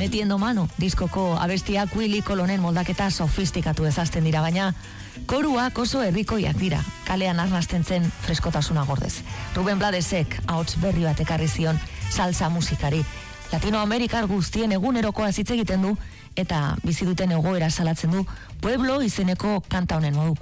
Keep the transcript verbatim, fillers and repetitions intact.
Metiendo mano, diskoko abestiak Willy Colonen moldaketa sofistikatu ezazten dira, baina koruak oso herrikoiak dira, kalean arnasten zen freskotasuna gordez. Ruben Bladesek ahots berri bat ekarri zion salsa musikari. Latinoamerikar guztien egunerokoa hitz egiten du eta bizi duten egoera salatzen du Pueblo izeneko kanta honen moduko.